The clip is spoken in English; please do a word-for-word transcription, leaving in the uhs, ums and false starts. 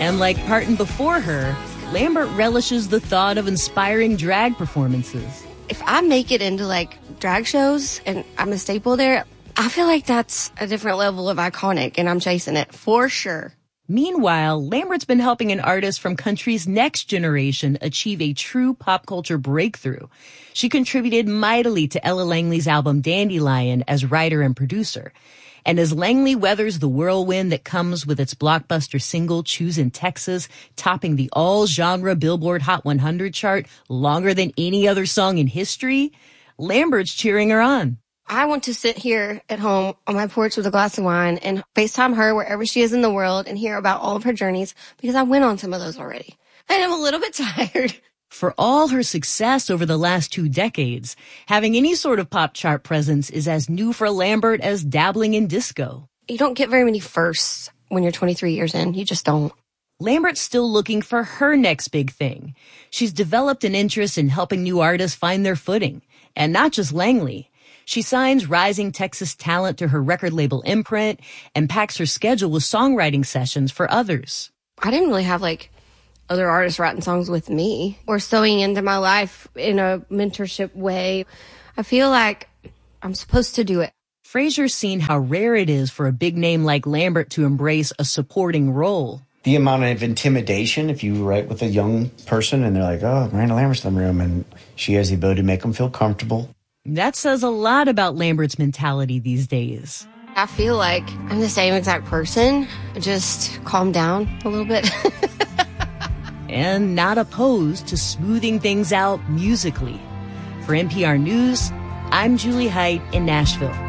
And like Parton before her, Lambert relishes the thought of inspiring drag performances. If I make it into, like, drag shows and I'm a staple there, I feel like that's a different level of iconic, and I'm chasing it for sure. Meanwhile, Lambert's been helping an artist from country's next generation achieve a true pop culture breakthrough. She contributed mightily to Ella Langley's album Dandelion as writer and producer. And as Langley weathers the whirlwind that comes with its blockbuster single Choosin' Texas, topping the all-genre Billboard Hot one hundred chart longer than any other song in history, Lambert's cheering her on. I want to sit here at home on my porch with a glass of wine and FaceTime her wherever she is in the world and hear about all of her journeys, because I went on some of those already. And I'm a little bit tired. For all her success over the last two decades, having any sort of pop chart presence is as new for Lambert as dabbling in disco. You don't get very many firsts when you're twenty-three years in. You just don't. Lambert's still looking for her next big thing. She's developed an interest in helping new artists find their footing. And not just Langley. She signs rising Texas talent to her record label Imprint and packs her schedule with songwriting sessions for others. I didn't really have, like, other artists writing songs with me or sewing into my life in a mentorship way. I feel like I'm supposed to do it. Fraser's seen how rare it is for a big name like Lambert to embrace a supporting role. The amount of intimidation, if you write with a young person and they're like, oh, Miranda Lambert's in the room, and she has the ability to make them feel comfortable. That says a lot about Lambert's mentality these days. I feel like I'm the same exact person, just calm down a little bit. And not opposed to smoothing things out musically. For N P R News, I'm Julie Height in Nashville.